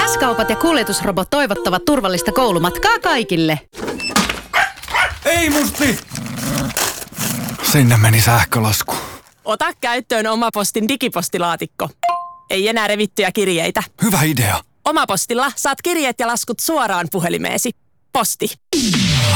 S-kaupat ja kuljetusrobot toivottavat turvallista koulumatkaa kaikille. Ei musti! Sinne meni sähkölasku. Ota käyttöön Omapostin digipostilaatikko. Ei enää revittyjä kirjeitä. Hyvä idea. Omapostilla saat kirjeet ja laskut suoraan puhelimeesi. Posti.